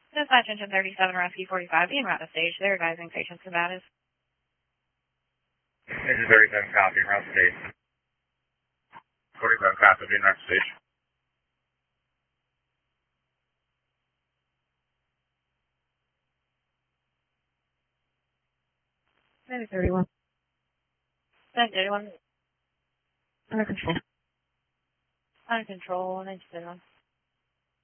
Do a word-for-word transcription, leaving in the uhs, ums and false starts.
Dispatch engine thirty-seven, rescue forty-five, being route to stage. They're advising patients combative. Engine thirty-seven, copy, route to stage. forty-seven, copy, being route to stage. Maybe thirty-one. Maybe thirty-one. Under control. Under control, ninety-seven.